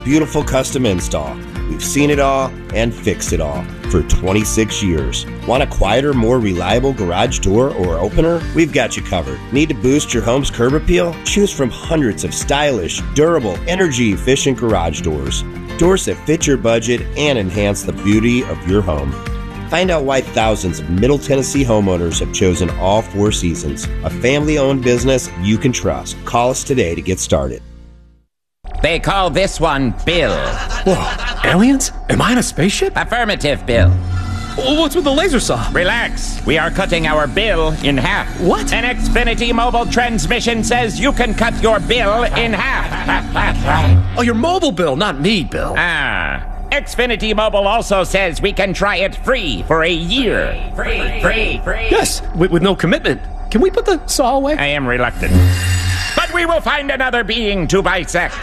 Beautiful custom install. We've seen it all and fixed it all for 26 years. Want a quieter, more reliable garage door or opener? We've got you covered. Need to boost your home's curb appeal? Choose from hundreds of stylish, durable, energy-efficient garage doors. Doors that fit your budget and enhance the beauty of your home. Find out why thousands of Middle Tennessee homeowners have chosen All Four Seasons, a family-owned business you can trust. Call us today to get started. They call this one Bill. Whoa, aliens? Am I in a spaceship? Affirmative, Bill. What's with the laser saw? Relax. We are cutting our bill in half. What? An Xfinity mobile transmission says you can cut your bill in half. Oh, your mobile bill, not me, Bill. Xfinity Mobile also says we can try it free for a year. Free. Yes, with no commitment. Can we put the saw away? I am reluctant. But we will find another being to bisect.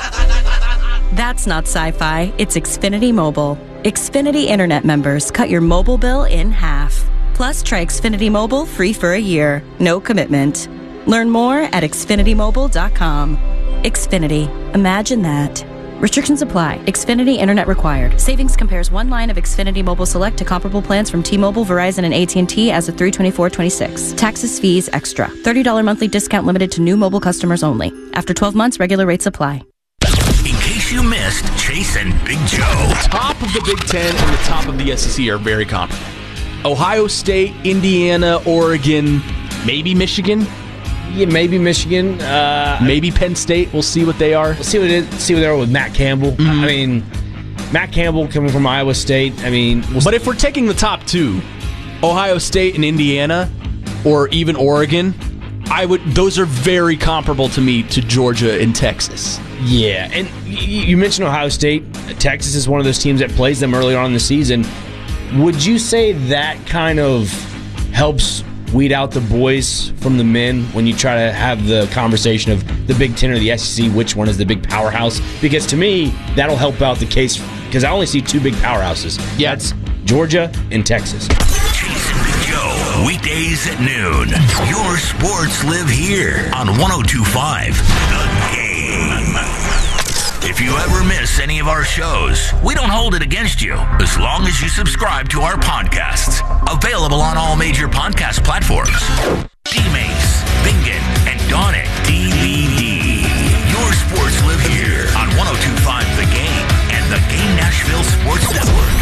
That's not sci-fi. It's Xfinity Mobile. Xfinity Internet members cut your mobile bill in half. Plus, try Xfinity Mobile free for a year. No commitment. Learn more at xfinitymobile.com. Xfinity. Imagine that. Restrictions apply. Xfinity Internet required. Savings compares one line of Xfinity Mobile Select to comparable plans from T-Mobile, Verizon, and AT&T as of 3/24/26. Taxes, fees, extra. $30 monthly discount limited to new mobile customers only. After 12 months, regular rates apply. In case you missed, Chase and Big Joe. Top of the Big Ten and the top of the SEC are very comparable. Ohio State, Indiana, Oregon, maybe Michigan. Yeah, maybe Michigan. Maybe Penn State. We'll see what they are. We'll see what they are with Matt Campbell. Mm-hmm. I mean, Matt Campbell coming from Iowa State. I mean, but if we're taking the top two, Ohio State and Indiana, or even Oregon, those are very comparable to me to Georgia and Texas. Yeah, and you mentioned Ohio State. Texas is one of those teams that plays them earlier on in the season. Would you say that kind of helps weed out the boys from the men when you try to have the conversation of the Big Ten or the SEC, which one is the big powerhouse? Because to me, that'll help out the case, because I only see two big powerhouses. Yeah. That's Georgia and Texas. Chase and Big Joe, weekdays at noon. Your sports live here on 102.5 The Game. If you ever miss any of our shows, we don't hold it against you, as long as you subscribe to our podcasts. Available on all major podcast platforms. D-Mace, Bingen, and Donick DVD. Your sports live here on 102.5 The Game and The Game Nashville Sports Network.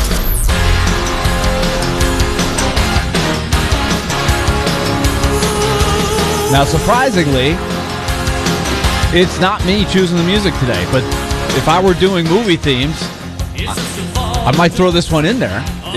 Now, surprisingly, it's not me choosing the music today, but if I were doing movie themes, I might throw this one in there.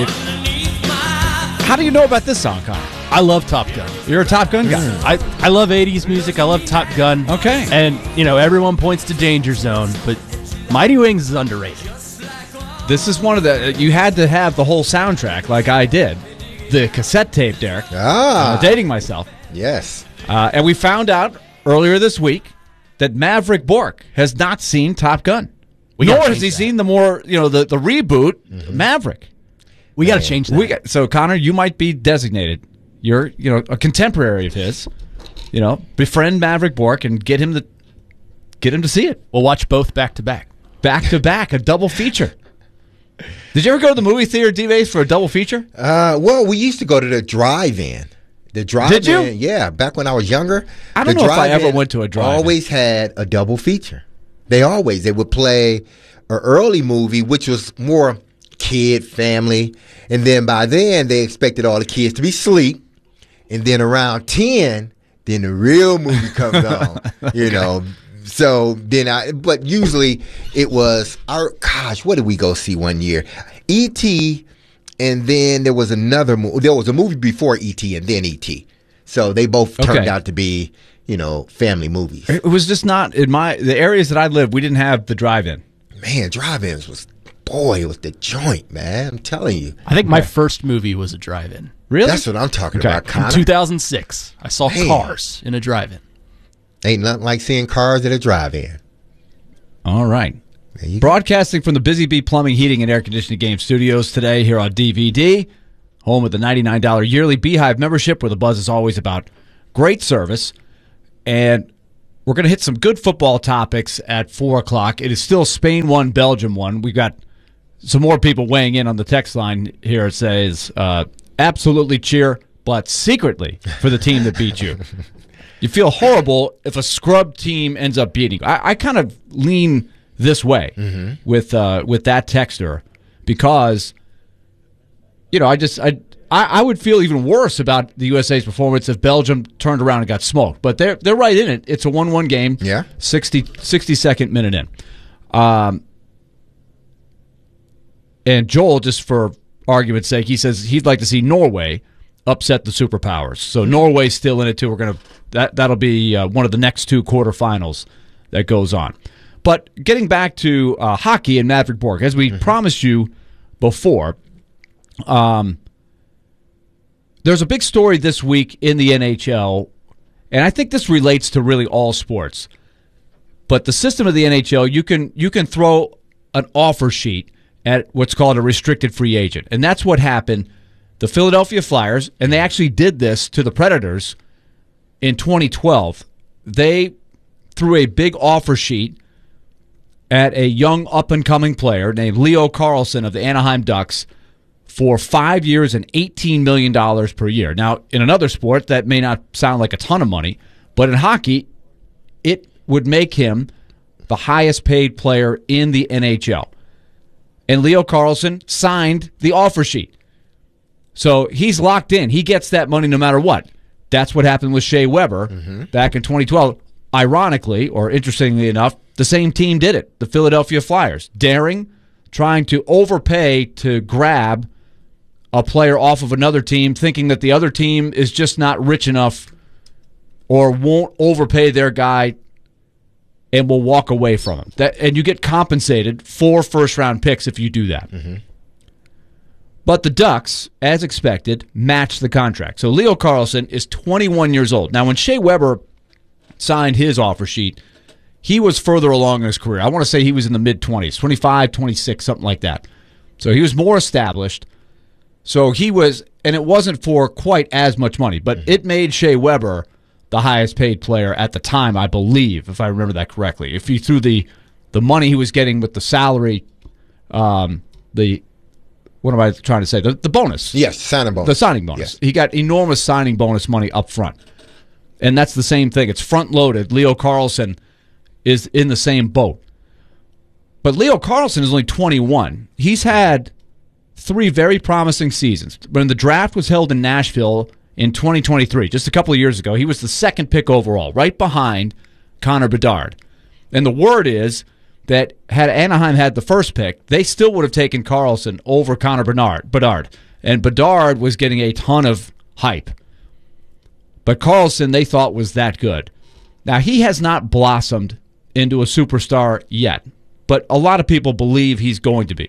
How do you know about this song, Connor? I love Top Gun. You're a Top Gun guy. I love 80s music. I love Top Gun. Okay. And, everyone points to Danger Zone, but Mighty Wings is underrated. This is one of the... You had to have the whole soundtrack like I did. The cassette tape, Derek. Dating myself. Yes. And we found out earlier this week that Maverick Bork has not seen Top Gun. Nor has he seen the more, the reboot, Maverick. We got to change that. So, Connor, you might be designated. You're, a contemporary of his. Befriend Maverick Bork and get him to see it. We'll watch both back to back. Back to back, a double feature. Did you ever go to the movie theater, D-Base, for a double feature? Well, we used to go to the drive-in. The drive-in, did you? Yeah, back when I was younger. I don't know if I ever went to a drive-in. Always had a double feature. They would play an early movie, which was more kid, family, and then by then they expected all the kids to be asleep, and then around 10, then the real movie comes on, okay. So then but usually it was, what did we go see one year? E.T., and then there was another movie. There was a movie before E.T. and then E.T. So they both turned out to be, family movies. It was just not in the areas that I lived. We didn't have the drive-in. Man, drive-ins it was the joint, man. I'm telling you. I think my first movie was a drive-in. Really? That's what I'm talking about, Connor. In 2006, I saw Cars in a drive-in. Ain't nothing like seeing Cars at a drive-in. All right. Broadcasting from the Busy Bee Plumbing, Heating, and Air Conditioning Game Studios today here on DVD, home of the $99 yearly Beehive membership, where the buzz is always about great service. And We're going to hit some good football topics at 4 o'clock. It is still Spain 1, Belgium 1. We've got some more people weighing in on the text line here. It says, absolutely cheer, but secretly for the team that beat you. You feel horrible if a scrub team ends up beating you. I kind of lean this way with that texter because, I would feel even worse about the USA's performance if Belgium turned around and got smoked. But they're right in it. It's a 1-1 game. Yeah. 62nd minute in. And Joel, just for argument's sake, he says he'd like to see Norway upset the superpowers. So Norway's still in it too. That'll be one of the next 2 quarterfinals that goes on. But getting back to hockey and Maverick Borg, as we promised you before, there's a big story this week in the NHL, and I think this relates to really all sports. But the system of the NHL, you can throw an offer sheet at what's called a restricted free agent, and that's what happened. The Philadelphia Flyers, and they actually did this to the Predators in 2012. They threw a big offer sheet at a young up-and-coming player named Leo Carlsson of the Anaheim Ducks for 5 years and $18 million per year. Now, in another sport, that may not sound like a ton of money, but in hockey, it would make him the highest-paid player in the NHL. And Leo Carlsson signed the offer sheet. So he's locked in. He gets that money no matter what. That's what happened with Shea Weber back in 2012. Ironically, or interestingly enough, the same team did it, the Philadelphia Flyers, trying to overpay to grab a player off of another team, thinking that the other team is just not rich enough or won't overpay their guy and will walk away from him. And you get compensated 4 first-round picks if you do that. But the Ducks, as expected, matched the contract. So Leo Carlsson is 21 years old. Now, when Shea Weber signed his offer sheet, he was further along in his career. I want to say he was in the mid-20s, 25, 26, something like that. So he was more established. So he was, and it wasn't for quite as much money, but it made Shea Weber the highest paid player at the time, I believe, if I remember that correctly. If you threw the money he was getting with the salary, what am I trying to say? The bonus. Yes, signing bonus. The signing bonus. Yes. He got enormous signing bonus money up front. And that's the same thing. It's front-loaded. Leo Carlsson is in the same boat. But Leo Carlsson is only 21. He's had 3 very promising seasons. When the draft was held in Nashville in 2023, just a couple of years ago, he was the 2nd pick overall, right behind Connor Bedard. And the word is that had Anaheim had the 1st pick, they still would have taken Carlsson over Connor Bedard. And Bedard was getting a ton of hype. But Carlsson, they thought, was that good. Now, he has not blossomed into a superstar yet, but a lot of people believe he's going to be.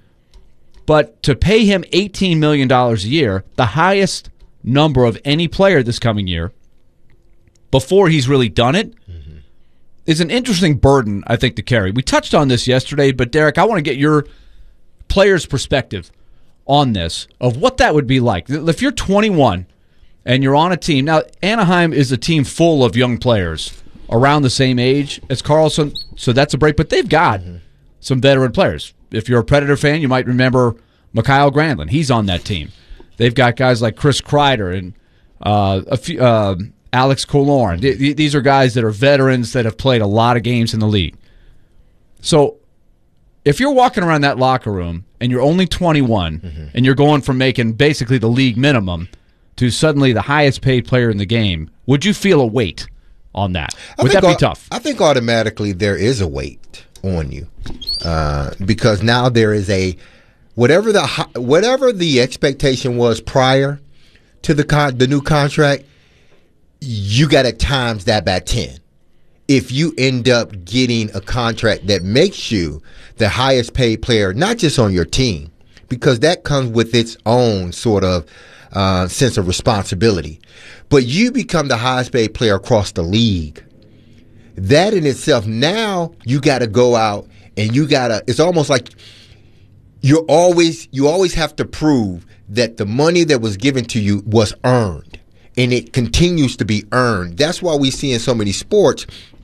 But to pay him $18 million a year, the highest number of any player this coming year, before he's really done it, is an interesting burden, I think, to carry. We touched on this yesterday, but Derek, I want to get your player's perspective on this, of what that would be like. If you're 21 and you're on a team, now Anaheim is a team full of young players around the same age as Carlsson, so that's a break, but they've got some veteran players. If you're a Predator fan, you might remember Mikhail Granlund. He's on that team. They've got guys like Chris Kreider and Alex Killorn. These are guys that are veterans that have played a lot of games in the league. So if you're walking around that locker room and you're only 21 and you're going from making basically the league minimum to suddenly the highest paid player in the game, would you feel a weight on that? Would that be tough? I think automatically there is a weight on you because now there is a whatever the expectation was prior to the new contract, you got to times that by 10. If you end up getting a contract that makes you the highest paid player, not just on your team, because that comes with its own sort of sense of responsibility, but you become the highest paid player across the league. That in itself, now you got to go out and it's almost like you always have to prove that the money that was given to you was earned, and it continues to be earned. That's why we see in so many sports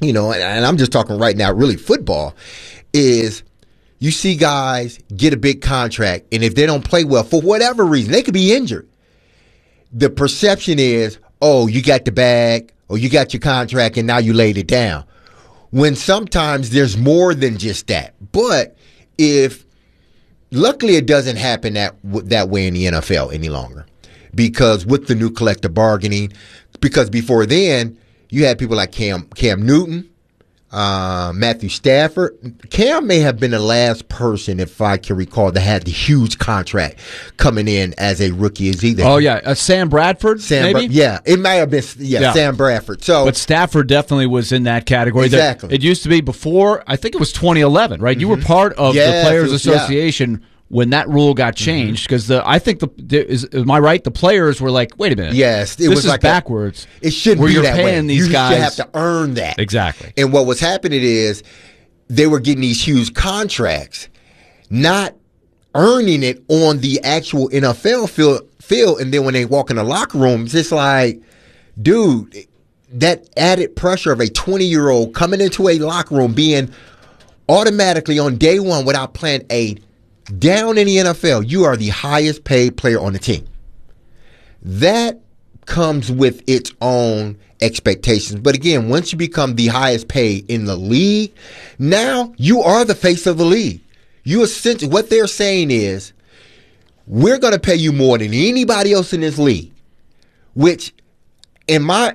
and I'm just talking right now, really football, is you see guys get a big contract, and if they don't play well, for whatever reason, they could be injured. The perception is, oh, you got the bag, or you got your contract, and now you laid it down. When sometimes there's more than just that. But luckily it doesn't happen that way in the NFL any longer, because with the new collective bargaining, because before then you had people like Cam Newton, Matthew Stafford. Cam may have been the last person, if I can recall, that had the huge contract coming in as a rookie. Is either Sam Bradford, maybe? It might have been Sam Bradford. But Stafford definitely was in that category. Exactly. It used to be before, I think it was 2011, right? You were part of the Players Association when that rule got changed, because I think am I right? The players were like, wait a minute, yes, this is like backwards. It shouldn't be that way. These guys, you have to earn that. Exactly. And what was happening is they were getting these huge contracts, not earning it on the actual NFL field, and then when they walk in the locker room, it's just like, dude, that added pressure of a 20-year-old coming into a locker room, being automatically on day one without playing down in the NFL, you are the highest paid player on the team. That comes with its own expectations. But again, once you become the highest paid in the league, now you are the face of the league. You essentially, what they're saying is, we're going to pay you more than anybody else in this league, which in my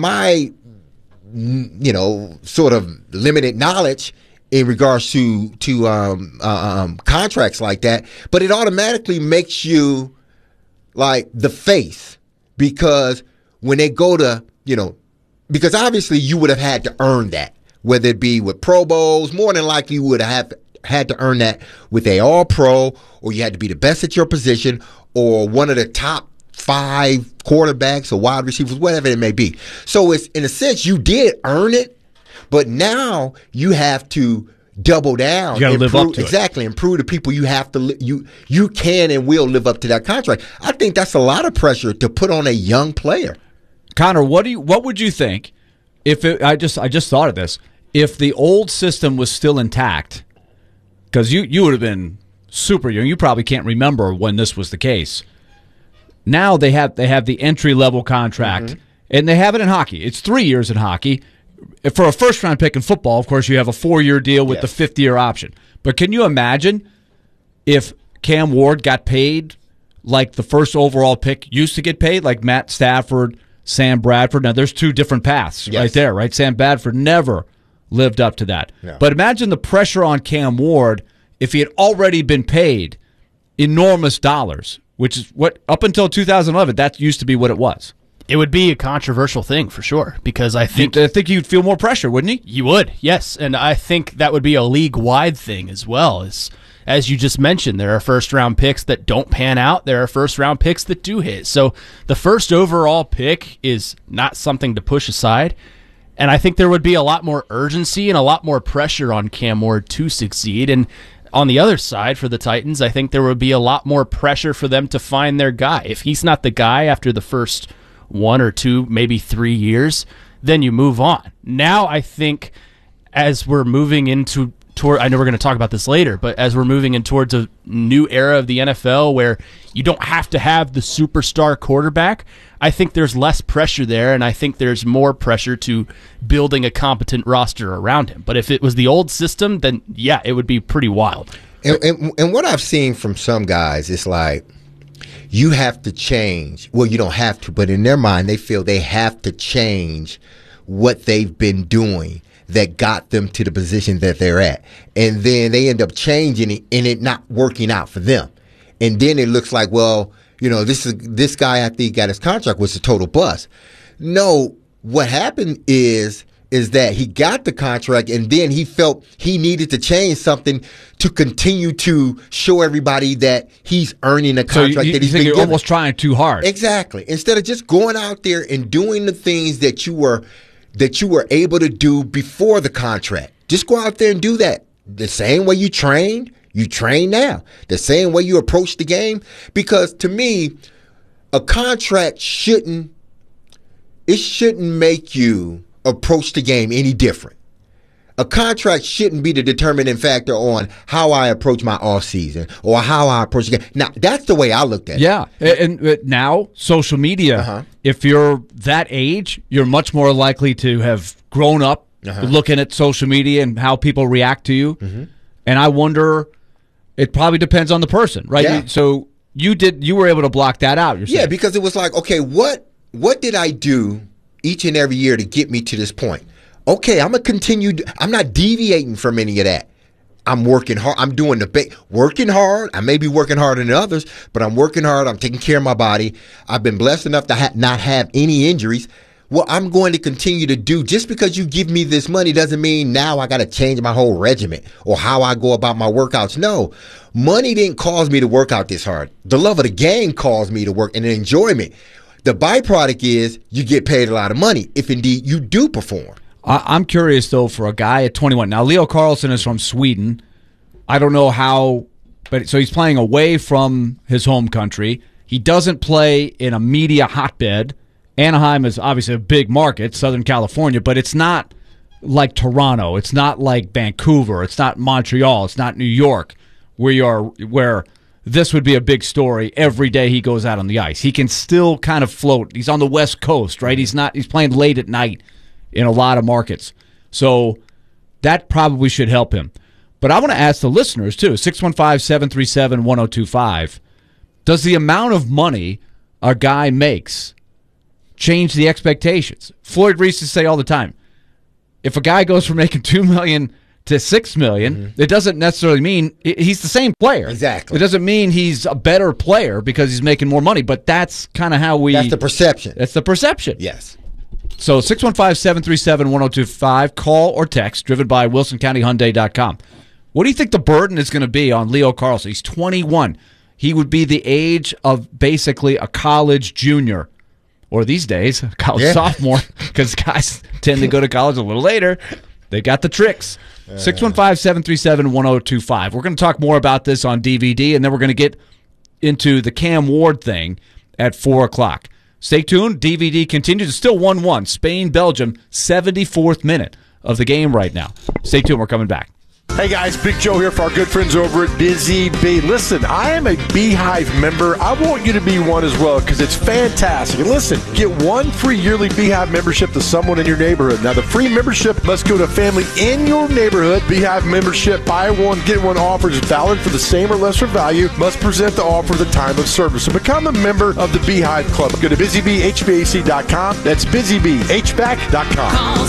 sort of limited knowledge in regards to contracts like that, but it automatically makes you like the face, because when they go to, because obviously you would have had to earn that, whether it be with Pro Bowls, more than likely you would have had to earn that with a All-Pro, or you had to be the best at your position, or one of the top 5 quarterbacks or wide receivers, whatever it may be. So it's, in a sense, you did earn it, but now you have to double down. You got to live up to it. Exactly. And prove to people you have to. You can and will live up to that contract. I think that's a lot of pressure to put on a young player. Connor, what would you think if I just thought of this, if the old system was still intact? Because you would have been super young. You probably can't remember when this was the case. Now they have the entry level contract, and they have it in hockey. It's 3 years in hockey. For a first-round pick in football, of course, you have a 4-year deal with the 5th-year option. But can you imagine if Cam Ward got paid like the first overall pick used to get paid, like Matt Stafford, Sam Bradford? Now, there's 2 different paths right there, right? Sam Bradford never lived up to that. No. But imagine the pressure on Cam Ward if he had already been paid enormous dollars, which is what, up until 2011, that used to be what it was. It would be a controversial thing for sure, because I think you'd feel more pressure, wouldn't you? You would, yes, and I think that would be a league-wide thing as well. As you just mentioned, there are first-round picks that don't pan out. There are first-round picks that do hit. So the first overall pick is not something to push aside, and I think there would be a lot more urgency and a lot more pressure on Cam Ward to succeed. And on the other side, for the Titans, I think there would be a lot more pressure for them to find their guy. If he's not the guy after the first 1 or 2, maybe 3 years, then you move on. Now I think as we're moving I know we're going to talk about this later, but as we're moving in towards a new era of the NFL where you don't have to have the superstar quarterback, I think there's less pressure there, and I think there's more pressure to building a competent roster around him. But if it was the old system, then yeah, it would be pretty wild. And what I've seen from some guys is like, you have to change. Well, you don't have to, but in their mind, they feel they have to change what they've been doing that got them to the position that they're at. And then they end up changing it and it not working out for them. And then it looks like, well, this guy, I think, got his contract was a total bust. No, what happened is that he got the contract and then he felt he needed to change something to continue to show everybody that he's earning a contract that he's been given. You're almost trying too hard. Exactly. Instead of just going out there and doing the things that you were able to do before the contract. Just go out there and do that. The same way you train now. The same way you approach the game. Because to me, a contract shouldn't make you approach the game any different. A contract shouldn't be the determining factor on how I approach my offseason or how I approach the game. Now, that's the way I looked at it. Yeah, and now social media, if you're that age, you're much more likely to have grown up looking at social media and how people react to you. And I wonder, it probably depends on the person, right? Yeah. So you were able to block that out yourself. Yeah, because it was like, okay, what did I do each and every year to get me to this point? Okay, I'm going to continue. I'm not deviating from any of that. I'm working hard. I'm doing working hard. I may be working harder than others, but I'm working hard. I'm taking care of my body. I've been blessed enough to not have any injuries. Well, I'm going to continue to do. Just because you give me this money doesn't mean now I got to change my whole regimen or how I go about my workouts. No, money didn't cause me to work out this hard. The love of the game caused me to work and the enjoyment. The byproduct is you get paid a lot of money if indeed you do perform. I'm curious, though, for a guy at 21. Now, Leo Carlsson is from Sweden. I don't know how, but so he's playing away from his home country. He doesn't play in a media hotbed. Anaheim is obviously a big market, Southern California, but it's not like Toronto. It's not like Vancouver. It's not Montreal. It's not New York, where this would be a big story every day he goes out on the ice. He can still kind of float. He's on the West Coast, right? He's playing late at night in a lot of markets. So that probably should help him. But I want to ask the listeners, too, 615-737-1025, does the amount of money a guy makes change the expectations? Floyd Reese say all the time, if a guy goes from making $2 million to $6 million, it doesn't necessarily mean he's the same player. Exactly. It doesn't mean he's a better player because he's making more money, but that's kind of how That's the perception. That's the perception. Yes. So 615-737-1025, call or text, driven by WilsonCountyHyundai.com. What do you think the burden is going to be on Leo Carlsson? He's 21. He would be the age of basically a college junior, or these days, a college sophomore, because guys tend to go to college a little later. They got the tricks. 615-737-1025. We're going to talk more about this on DVD, and then we're going to get into the Cam Ward thing at 4 o'clock. Stay tuned. DVD continues. It's still 1-1. Spain, Belgium, 74th minute of the game right now. Stay tuned. We're coming back. Hey guys, Big Joe here for our good friends over at Busy Bee. Listen, I am a Beehive member. I want you to be one as well because it's fantastic. And listen, get one free yearly Beehive membership to someone in your neighborhood. Now, the free membership must go to a family in your neighborhood. Beehive membership, buy one, get one offer is valid for the same or lesser value. Must present the offer at the time of service. So become a member of the Beehive Club. Go to busybeehvac.com. That's busybeehvac.com. Call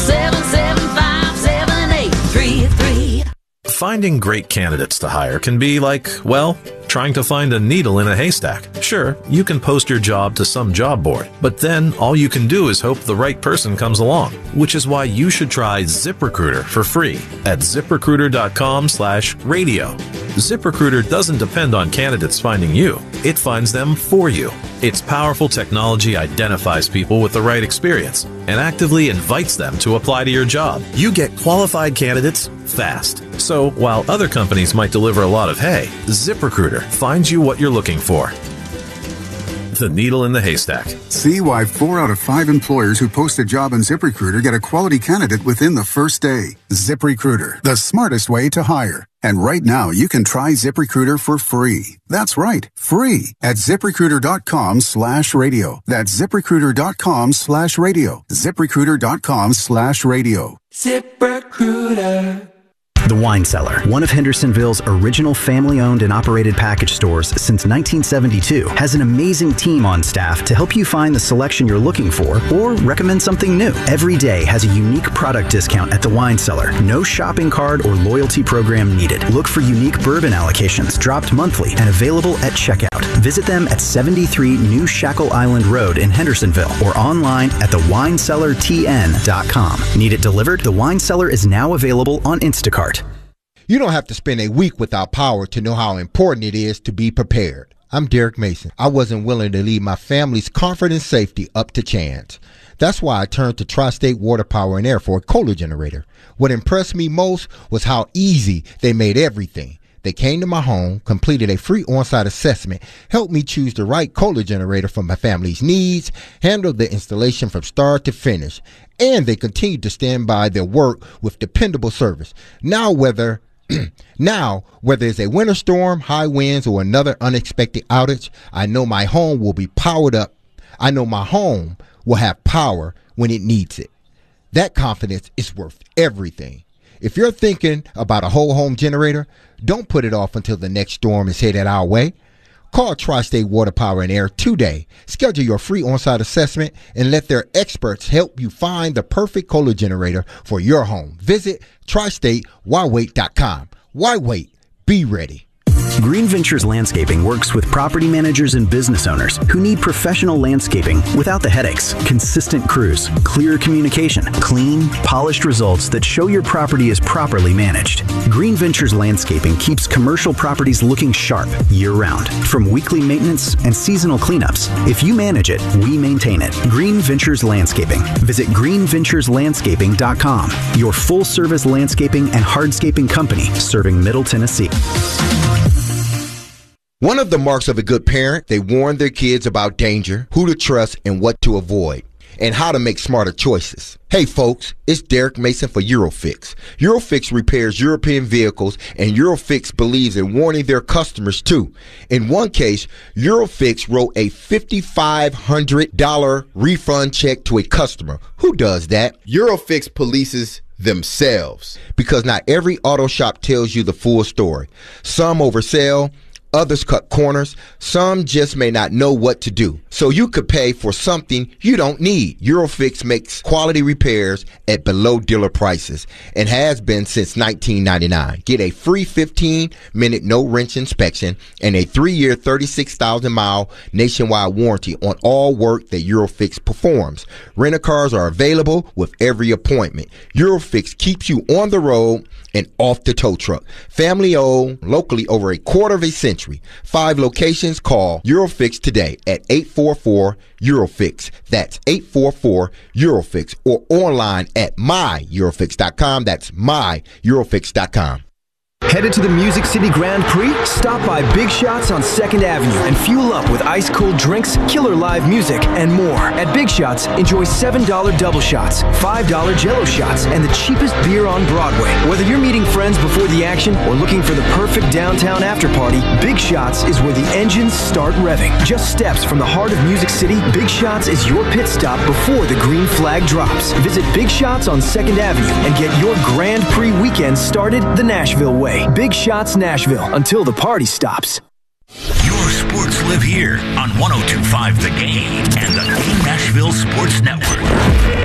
775-7833. Finding great candidates to hire can be like, well, trying to find a needle in a haystack. Sure, you can post your job to some job board, but then all you can do is hope the right person comes along, which is why you should try ZipRecruiter for free at ZipRecruiter.com/radio. ZipRecruiter doesn't depend on candidates finding you. It finds them for you. Its powerful technology identifies people with the right experience and actively invites them to apply to your job. You get qualified candidates fast. So while other companies might deliver a lot of hay, ZipRecruiter finds you what you're looking for. The needle in the haystack. See why 4 out of 5 employers who post a job on ZipRecruiter get a quality candidate within the first day. ZipRecruiter, the smartest way to hire. And right now, you can try ZipRecruiter for free. That's right, free at ZipRecruiter.com/radio. That's ZipRecruiter.com/radio. ZipRecruiter.com/radio. ZipRecruiter. The Wine Cellar, one of Hendersonville's original family-owned and operated package stores since 1972, has an amazing team on staff to help you find the selection you're looking for or recommend something new. Every day has a unique product discount at the Wine Cellar. No shopping card or loyalty program needed. Look for unique bourbon allocations dropped monthly and available at checkout. Visit them at 73 New Shackle Island Road in Hendersonville or online at thewinecellartn.com. Need it delivered? The Wine Cellar is now available on Instacart. You don't have to spend a week without power to know how important it is to be prepared. I'm Derek Mason. I wasn't willing to leave my family's comfort and safety up to chance. That's why I turned to Tri-State Water Power and Air for a Kohler generator. What impressed me most was how easy they made everything. They came to my home, completed a free on-site assessment, helped me choose the right Kohler generator for my family's needs, handled the installation from start to finish, and they continued to stand by their work with dependable service. Now, whether it's a winter storm, high winds, or another unexpected outage, I know my home will be powered up. I know my home will have power when it needs it. That confidence is worth everything. If you're thinking about a whole home generator, don't put it off until the next storm is headed our way. Call Tri-State Water, Power, and Air today. Schedule your free on-site assessment and let their experts help you find the perfect Kohler generator for your home. Visit tristatewhywait.com. Why wait? Be ready. Green Ventures Landscaping works with property managers and business owners who need professional landscaping without the headaches, consistent crews, clear communication, clean, polished results that show your property is properly managed. Green Ventures Landscaping keeps commercial properties looking sharp year-round. From weekly maintenance and seasonal cleanups, if you manage it, we maintain it. Green Ventures Landscaping. Visit greenventureslandscaping.com, your full-service landscaping and hardscaping company serving Middle Tennessee. One of the marks of a good parent, they warn their kids about danger, who to trust, and what to avoid, and how to make smarter choices. Hey folks, it's Derek Mason for Eurofix. Eurofix repairs European vehicles, and Eurofix believes in warning their customers too. In one case, Eurofix wrote a $5,500 refund check to a customer. Who does that? Eurofix polices themselves. Because not every auto shop tells you the full story. Some oversell, others cut corners. Some just may not know what to do. So you could pay for something you don't need. Eurofix makes quality repairs at below dealer prices and has been since 1999. Get a free 15-minute no-wrench inspection and a 3-year, 36,000-mile nationwide warranty on all work that Eurofix performs. Rent-a-cars are available with every appointment. Eurofix keeps you on the road and off the tow truck. Family owned, locally over a quarter of a century. 5 locations. Call Eurofix today at 844-EUROFIX. That's 844-EUROFIX, or online at myeurofix.com. That's myeurofix.com. Headed to the Music City Grand Prix? Stop by Big Shots on 2nd Avenue and fuel up with ice-cold drinks, killer live music, and more. At Big Shots, enjoy $7 double shots, $5 Jell-O shots, and the cheapest beer on Broadway. Whether you're meeting friends before the action or looking for the perfect downtown after-party, Big Shots is where the engines start revving. Just steps from the heart of Music City, Big Shots is your pit stop before the green flag drops. Visit Big Shots on 2nd Avenue and get your Grand Prix weekend started the Nashville way. Big Shots Nashville, until the party stops. Your sports live here on 102.5 The Game and the Game Nashville Sports Network.